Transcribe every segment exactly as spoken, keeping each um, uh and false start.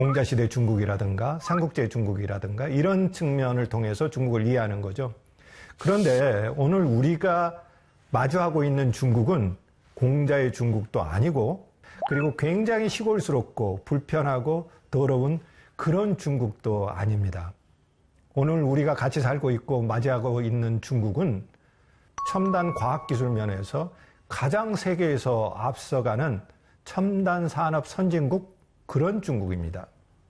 공자시대 중국이라든가 삼국지 중국이라든가 이런 측면을 통해서 중국을 이해하는 거죠. 그런데 오늘 우리가 마주하고 있는 중국은 공자의 중국도 아니고, 그리고 굉장히 시골스럽고 불편하고 더러운 그런 중국도 아닙니다. 오늘 우리가 같이 살고 있고 맞이하고 있는 중국은 첨단 과학기술 면에서 가장 세계에서 앞서가는 첨단 산업 선진국, 그런 중국입니다.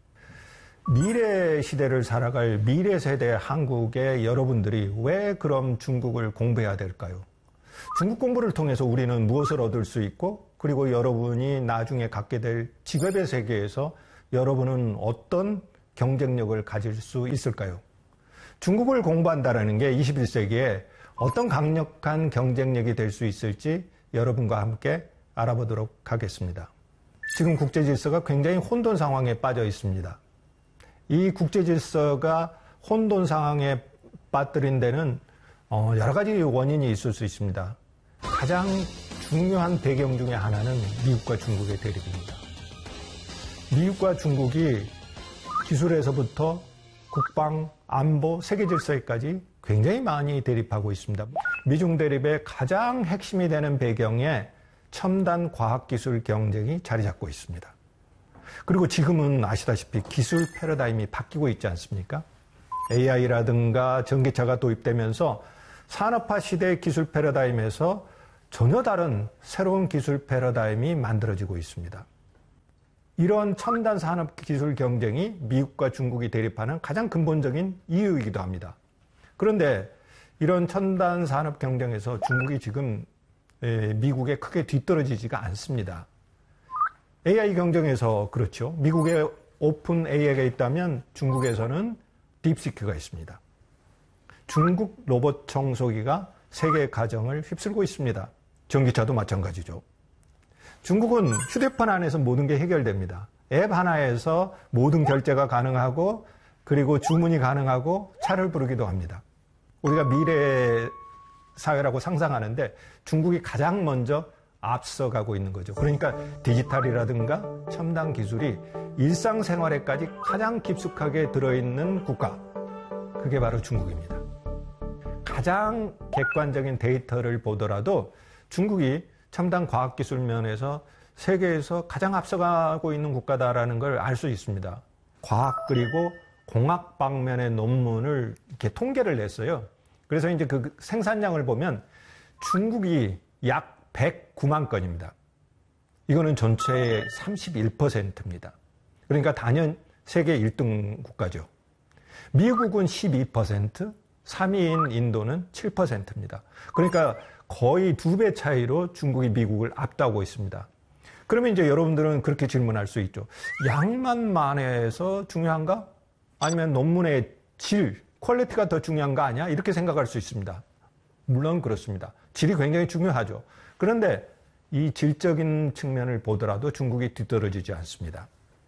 미래 시대를 살아갈 미래 세대 한국의 여러분들이 왜 그럼 중국을 공부해야 될까요? 중국 공부를 통해서 우리는 무엇을 얻을 수 있고, 그리고 여러분이 나중에 갖게 될 직업의 세계에서 여러분은 어떤 경쟁력을 가질 수 있을까요? 중국을 공부한다는 게 이십일 세기에 어떤 강력한 경쟁력이 될 수 있을지 여러분과 함께 알아보도록 하겠습니다. 지금 국제 질서가 굉장히 혼돈 상황에 빠져 있습니다. 이 국제 질서가 혼돈 상황에 빠뜨린 데는 여러 가지 원인이 있을 수 있습니다. 가장 중요한 배경 중에 하나는 미국과 중국의 대립입니다. 미국과 중국이 기술에서부터 국방, 안보, 세계 질서에까지 굉장히 많이 대립하고 있습니다. 미중 대립의 가장 핵심이 되는 배경에 첨단 과학기술 경쟁이 자리 잡고 있습니다. 그리고 지금은 아시다시피 기술 패러다임이 바뀌고 있지 않습니까? 에이아이라든가 전기차가 도입되면서 산업화 시대의 기술 패러다임에서 전혀 다른 새로운 기술 패러다임이 만들어지고 있습니다. 이런 첨단 산업 기술 경쟁이 미국과 중국이 대립하는 가장 근본적인 이유이기도 합니다. 그런데 이런 첨단 산업 경쟁에서 중국이 지금 미국에 크게 뒤떨어지지가 않습니다. 에이아이 경쟁에서 그렇죠. 미국에 오픈 에이아이가 있다면 중국에서는 딥시크가 있습니다. 중국 로봇 청소기가 세계 가정을 휩쓸고 있습니다. 전기차도 마찬가지죠. 중국은 휴대폰 안에서 모든 게 해결됩니다. 앱 하나에서 모든 결제가 가능하고, 그리고 주문이 가능하고 차를 부르기도 합니다. 우리가 미래 사회라고 상상하는데 중국이 가장 먼저 앞서가고 있는 거죠. 그러니까 디지털이라든가 첨단 기술이 일상생활에까지 가장 깊숙하게 들어있는 국가, 그게 바로 중국입니다. 가장 객관적인 데이터를 보더라도 중국이 첨단 과학기술 면에서 세계에서 가장 앞서가고 있는 국가다라는 걸 알 수 있습니다. 과학 그리고 공학 방면의 논문을 이렇게 통계를 냈어요. 그래서 이제 그 생산량을 보면 중국이 약 백구만 건입니다. 이거는 전체의 삼십일 퍼센트입니다. 그러니까 단연 세계 일 등 국가죠. 미국은 십이 퍼센트, 삼 위인 인도는 칠 퍼센트입니다. 그러니까 거의 두 배 차이로 중국이 미국을 앞다고 있습니다. 그러면 이제 여러분들은 그렇게 질문할 수 있죠. 양만 만해서 중요한가? 아니면 논문의 질, 퀄리티가 더 중요한 거 아니야? 이렇게 생각할 수 있습니다. 물론 그렇습니다. 질이 굉장히 중요하죠. 그런데 이 질적인 측면을 보더라도 중국이 뒤떨어지지 않습니다.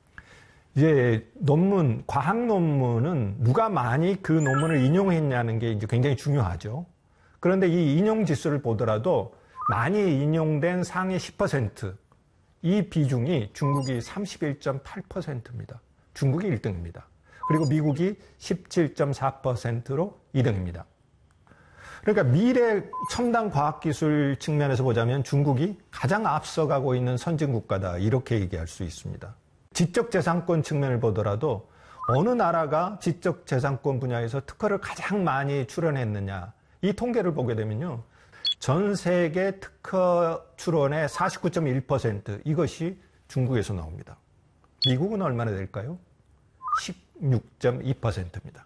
이제 논문, 과학 논문은 누가 많이 그 논문을 인용했냐는 게 이제 굉장히 중요하죠. 그런데 이 인용 지수를 보더라도 많이 인용된 상위 십 퍼센트, 이 비중이 중국이 삼십일 점 팔 퍼센트입니다. 중국이 일 등입니다. 그리고 미국이 십칠 점 사 퍼센트로 이 등입니다. 그러니까 미래 첨단 과학기술 측면에서 보자면 중국이 가장 앞서가고 있는 선진국가다, 이렇게 얘기할 수 있습니다. 지적재산권 측면을 보더라도 어느 나라가 지적재산권 분야에서 특허를 가장 많이 출원했느냐, 이 통계를 보게 되면요, 전 세계 특허 출원의 사십구 점 일 퍼센트, 이것이 중국에서 나옵니다. 미국은 얼마나 될까요? 십육 점 이 퍼센트입니다.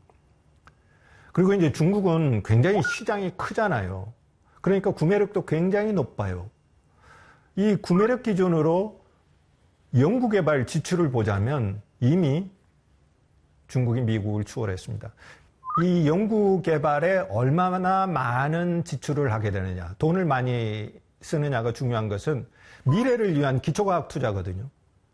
그리고 이제 중국은 굉장히 시장이 크잖아요. 그러니까 구매력도 굉장히 높아요. 이 구매력 기준으로 연구개발 지출을 보자면 이미 중국이 미국을 추월했습니다. 이 연구개발에 얼마나 많은 지출을 하게 되느냐, 돈을 많이 쓰느냐가 중요한 것은 미래를 위한 기초과학 투자거든요.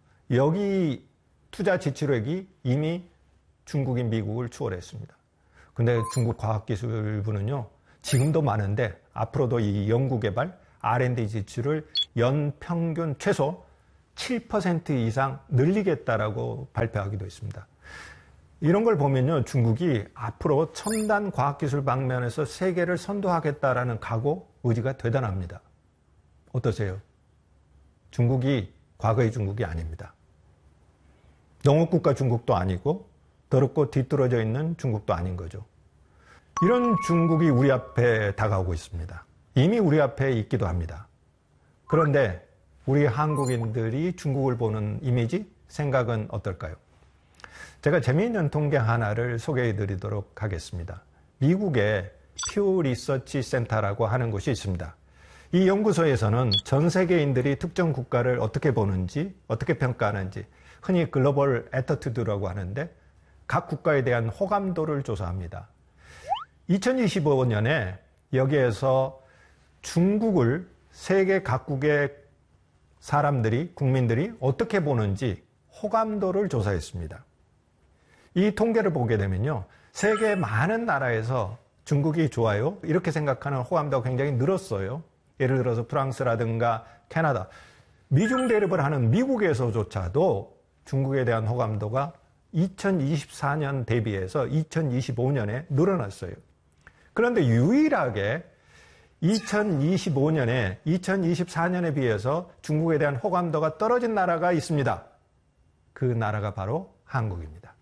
여기 투자 지출액이 이미 중국이 미국을 추월했습니다. 근데 중국 과학기술부는요, 지금도 많은데 앞으로도 이 연구개발, 알 앤 디 지출을 연평균 최소 칠 퍼센트 이상 늘리겠다라고 발표하기도 했습니다. 이런 걸 보면요, 중국이 앞으로 첨단 과학기술 방면에서 세계를 선도하겠다라는 각오, 의지가 대단합니다. 어떠세요? 중국이 과거의 중국이 아닙니다. 농업국가 중국도 아니고 더럽고 뒤떨어져 있는 중국도 아닌 거죠. 이런 중국이 우리 앞에 다가오고 있습니다. 이미 우리 앞에 있기도 합니다. 그런데 우리 한국인들이 중국을 보는 이미지, 생각은 어떨까요? 제가 재미있는 통계 하나를 소개해 드리도록 하겠습니다. 미국의 퓨 리서치 센터라고 하는 곳이 있습니다. 이 연구소에서는 전 세계인들이 특정 국가를 어떻게 보는지, 어떻게 평가하는지, 흔히 글로벌 애터튜드라고 하는데 각 국가에 대한 호감도를 조사합니다. 이천이십오 년에 여기에서 중국을 세계 각국의 사람들이, 국민들이 어떻게 보는지 호감도를 조사했습니다. 이 통계를 보게 되면요, 세계 많은 나라에서 중국이 좋아요, 이렇게 생각하는 호감도가 굉장히 늘었어요. 예를 들어서 프랑스라든가 캐나다, 미중 대립을 하는 미국에서조차도 중국에 대한 호감도가 이천이십사 년 대비해서 이천이십오 년에 늘어났어요. 그런데 유일하게 이천이십오 년에 이천이십사 년에 비해서 중국에 대한 호감도가 떨어진 나라가 있습니다. 그 나라가 바로 한국입니다.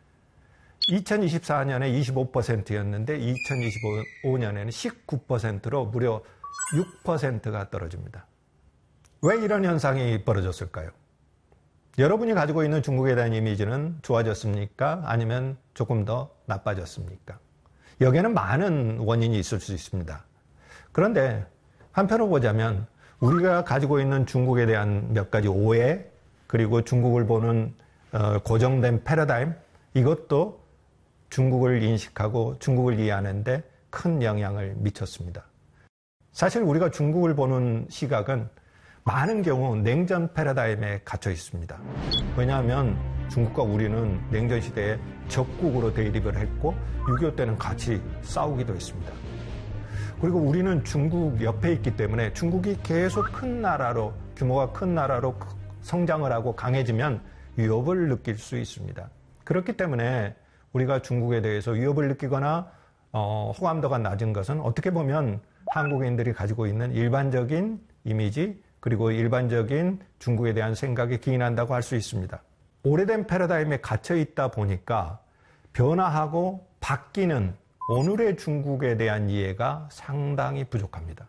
이천이십사 년에 이십오 퍼센트였는데 이천이십오 년에는 십구 퍼센트로 무려 육 퍼센트가 떨어집니다. 왜 이런 현상이 벌어졌을까요? 여러분이 가지고 있는 중국에 대한 이미지는 좋아졌습니까? 아니면 조금 더 나빠졌습니까? 여기에는 많은 원인이 있을 수 있습니다. 그런데 한편으로 보자면 우리가 가지고 있는 중국에 대한 몇 가지 오해, 그리고 중국을 보는 고정된 패러다임, 이것도 중국을 인식하고 중국을 이해하는 데 큰 영향을 미쳤습니다. 사실 우리가 중국을 보는 시각은 많은 경우 냉전 패러다임에 갇혀 있습니다. 왜냐하면 중국과 우리는 냉전 시대에 적국으로 대립을 했고 육이오 때는 같이 싸우기도 했습니다. 그리고 우리는 중국 옆에 있기 때문에 중국이 계속 큰 나라로, 규모가 큰 나라로 성장을 하고 강해지면 위협을 느낄 수 있습니다. 그렇기 때문에 우리가 중국에 대해서 위협을 느끼거나 어, 호감도가 낮은 것은 어떻게 보면 한국인들이 가지고 있는 일반적인 이미지, 그리고 일반적인 중국에 대한 생각에 기인한다고 할 수 있습니다. 오래된 패러다임에 갇혀 있다 보니까 변화하고 바뀌는 오늘의 중국에 대한 이해가 상당히 부족합니다.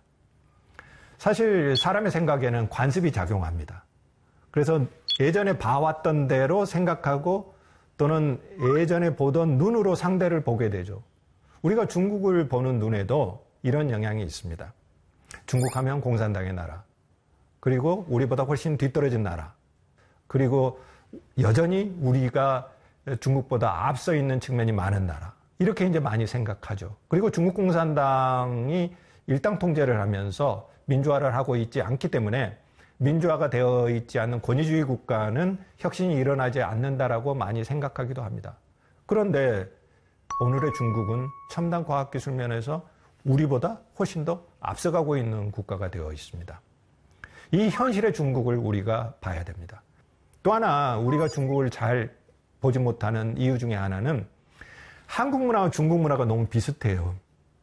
사실 사람의 생각에는 관습이 작용합니다. 그래서 예전에 봐왔던 대로 생각하고 또는 예전에 보던 눈으로 상대를 보게 되죠. 우리가 중국을 보는 눈에도 이런 영향이 있습니다. 중국하면 공산당의 나라, 그리고 우리보다 훨씬 뒤떨어진 나라, 그리고 여전히 우리가 중국보다 앞서 있는 측면이 많은 나라, 이렇게 이제 많이 생각하죠. 그리고 중국 공산당이 일당 통제를 하면서 민주화를 하고 있지 않기 때문에 민주화가 되어 있지 않은 권위주의 국가는 혁신이 일어나지 않는다라고 많이 생각하기도 합니다. 그런데 오늘의 중국은 첨단 과학기술 면에서 우리보다 훨씬 더 앞서가고 있는 국가가 되어 있습니다. 이 현실의 중국을 우리가 봐야 됩니다. 또 하나 우리가 중국을 잘 보지 못하는 이유 중에 하나는 한국 문화와 중국 문화가 너무 비슷해요.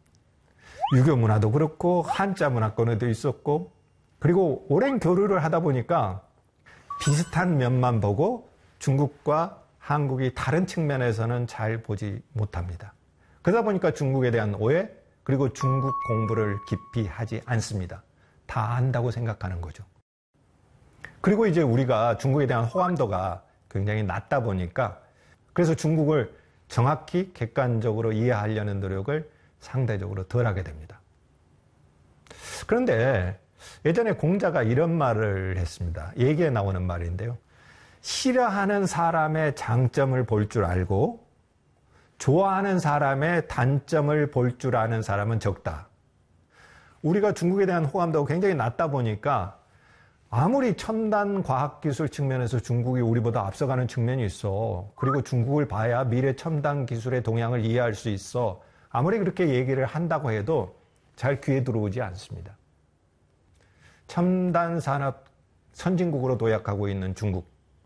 유교 문화도 그렇고 한자 문화권에도 있었고, 그리고 오랜 교류를 하다 보니까 비슷한 면만 보고 중국과 한국이 다른 측면에서는 잘 보지 못합니다. 그러다 보니까 중국에 대한 오해, 그리고 중국 공부를 깊이 하지 않습니다. 다 안다고 생각하는 거죠. 그리고 이제 우리가 중국에 대한 호감도가 굉장히 낮다 보니까 그래서 중국을 정확히 객관적으로 이해하려는 노력을 상대적으로 덜 하게 됩니다. 그런데 예전에 공자가 이런 말을 했습니다. 얘기에 나오는 말인데요. 싫어하는 사람의 장점을 볼 줄 알고 좋아하는 사람의 단점을 볼 줄 아는 사람은 적다. 우리가 중국에 대한 호감도가 굉장히 낮다 보니까 아무리 첨단 과학기술 측면에서 중국이 우리보다 앞서가는 측면이 있어. 그리고 중국을 봐야 미래 첨단 기술의 동향을 이해할 수 있어. 아무리 그렇게 얘기를 한다고 해도 잘 귀에 들어오지 않습니다. 첨단 산업 선진국으로 도약하고 있는 중국,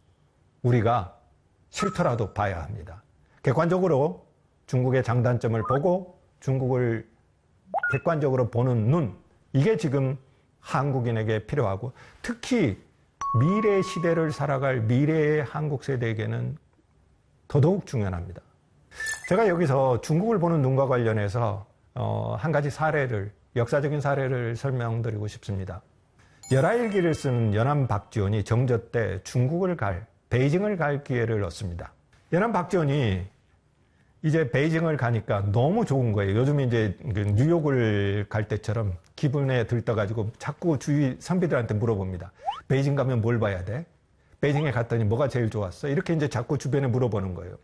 우리가 싫더라도 봐야 합니다. 객관적으로 중국의 장단점을 보고 중국을 객관적으로 보는 눈, 이게 지금 한국인에게 필요하고, 특히 미래 시대를 살아갈 미래의 한국 세대에게는 더더욱 중요합니다. 제가 여기서 중국을 보는 눈과 관련해서 어, 한 가지 사례를, 역사적인 사례를 설명드리고 싶습니다. 열하일기를 쓴 연암 박지원이 정조 때 중국을 갈, 베이징을 갈 기회를 얻습니다. 연암 박지원이 이제 베이징을 가니까 너무 좋은 거예요. 요즘 이제 뉴욕을 갈 때처럼 기분에 들떠가지고 자꾸 주위 선비들한테 물어봅니다. 베이징 가면 뭘 봐야 돼? 베이징에 갔더니 뭐가 제일 좋았어? 이렇게 이제 자꾸 주변에 물어보는 거예요.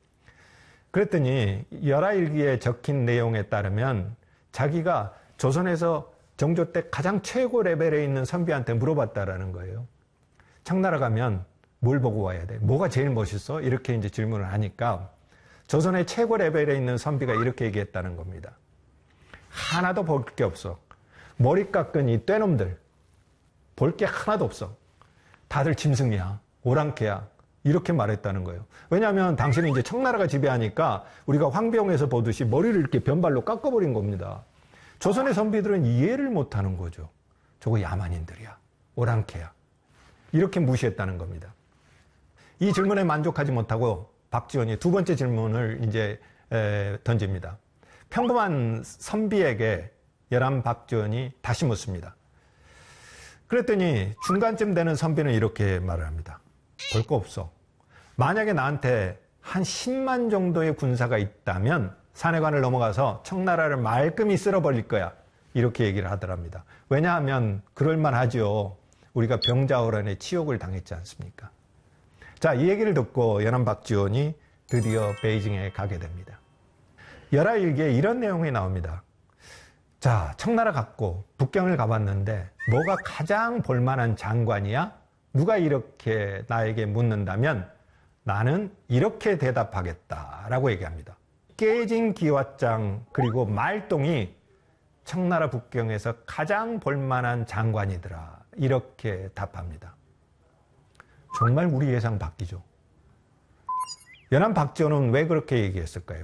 그랬더니 열하일기에 적힌 내용에 따르면 자기가 조선에서 정조 때 가장 최고 레벨에 있는 선비한테 물어봤다라는 거예요. 청나라 가면 뭘 보고 와야 돼? 뭐가 제일 멋있어? 이렇게 이제 질문을 하니까 조선의 최고 레벨에 있는 선비가 이렇게 얘기했다는 겁니다. 하나도 볼 게 없어. 머리 깎은 이 떼놈들. 볼 게 하나도 없어. 다들 짐승이야. 오랑캐야. 이렇게 말했다는 거예요. 왜냐하면 당신은 이제 청나라가 지배하니까 우리가 황병에서 보듯이 머리를 이렇게 변발로 깎아버린 겁니다. 조선의 선비들은 이해를 못하는 거죠. 저거 야만인들이야. 오랑캐야. 이렇게 무시했다는 겁니다. 이 질문에 만족하지 못하고 박지원이 두 번째 질문을 이제 에, 던집니다. 평범한 선비에게 열암 박지원이 다시 묻습니다. 그랬더니 중간쯤 되는 선비는 이렇게 말을 합니다. 볼 거 없어. 만약에 나한테 한 십만 정도의 군사가 있다면 산해관을 넘어가서 청나라를 말끔히 쓸어버릴 거야. 이렇게 얘기를 하더랍니다. 왜냐하면 그럴만하죠. 우리가 병자호란의 치욕을 당했지 않습니까? 자, 이 얘기를 듣고 연암 박지원이 드디어 베이징에 가게 됩니다. 열하일기에 이런 내용이 나옵니다. 자, 청나라 갔고 북경을 가봤는데 뭐가 가장 볼만한 장관이야? 누가 이렇게 나에게 묻는다면 나는 이렇게 대답하겠다라고 얘기합니다. 깨진 기왓장 그리고 말똥이 청나라 북경에서 가장 볼만한 장관이더라. 이렇게 답합니다. 정말 우리 예상 바뀌죠. 연암 박지원은 왜 그렇게 얘기했을까요?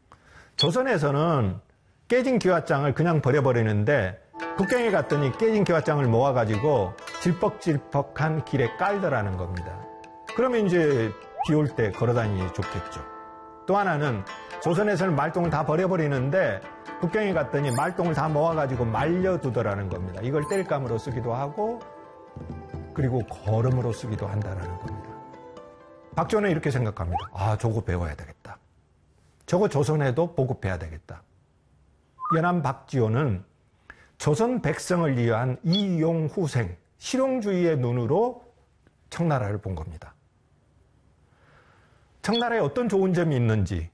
조선에서는 깨진 기왓장을 그냥 버려버리는데 북경에 갔더니 깨진 기왓장을 모아가지고 질퍽질퍽한 길에 깔더라는 겁니다. 그러면 이제 비 올 때 걸어다니기 좋겠죠. 또 하나는 조선에서는 말똥을 다 버려버리는데 북경에 갔더니 말똥을 다 모아가지고 말려두더라는 겁니다. 이걸 땔감으로 쓰기도 하고 그리고 거름으로 쓰기도 한다는 겁니다. 박지원은 이렇게 생각합니다. 아, 저거 배워야 되겠다. 저거 조선에도 보급해야 되겠다. 연암 박지원은 조선 백성을 위한 이용후생, 실용주의의 눈으로 청나라를 본 겁니다. 청나라에 어떤 좋은 점이 있는지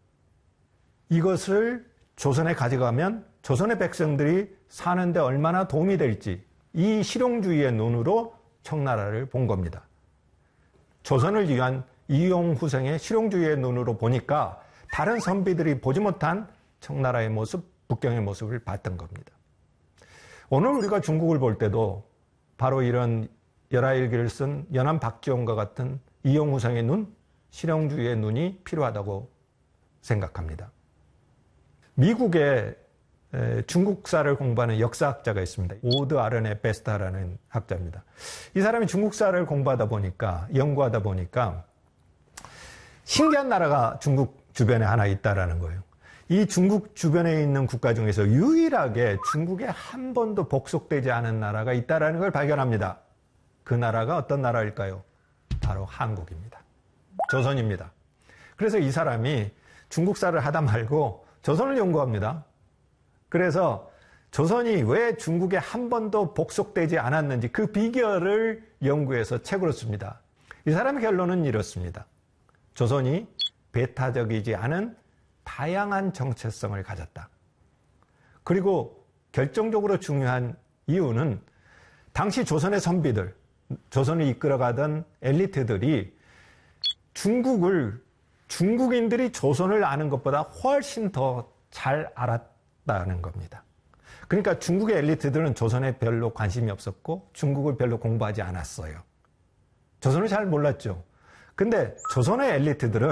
이것을 조선에 가져가면 조선의 백성들이 사는데 얼마나 도움이 될지 이 실용주의의 눈으로 청나라를 본 겁니다. 조선을 위한 이용후생의 실용주의의 눈으로 보니까 다른 선비들이 보지 못한 청나라의 모습, 북경의 모습을 봤던 겁니다. 오늘 우리가 중국을 볼 때도 바로 이런 열하일기를 쓴 연암 박지원과 같은 이용후생의 눈, 실용주의의 눈이 필요하다고 생각합니다. 미국에 중국사를 공부하는 역사학자가 있습니다. 오드 아르네 베스타라는 학자입니다. 이 사람이 중국사를 공부하다 보니까, 연구하다 보니까 신기한 나라가 중국 주변에 하나 있다라는 거예요. 이 중국 주변에 있는 국가 중에서 유일하게 중국에 한 번도 복속되지 않은 나라가 있다라는 걸 발견합니다. 그 나라가 어떤 나라일까요? 바로 한국입니다. 조선입니다. 그래서 이 사람이 중국사를 하다 말고 조선을 연구합니다. 그래서 조선이 왜 중국에 한 번도 복속되지 않았는지 그 비결을 연구해서 책으로 씁니다. 이 사람의 결론은 이렇습니다. 조선이 배타적이지 않은 다양한 정체성을 가졌다. 그리고 결정적으로 중요한 이유는 당시 조선의 선비들, 조선을 이끌어가던 엘리트들이 중국을, 중국인들이 조선을 아는 것보다 훨씬 더 잘 알았다는 겁니다. 그러니까 중국의 엘리트들은 조선에 별로 관심이 없었고 중국을 별로 공부하지 않았어요. 조선을 잘 몰랐죠. 근데 조선의 엘리트들은